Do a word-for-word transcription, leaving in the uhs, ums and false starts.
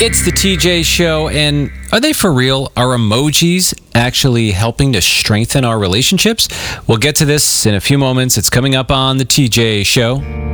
It's the T J Show, and are they for real? Are emojis actually helping to strengthen our relationships? We'll get to this in a few moments. It's coming up on the T J Show.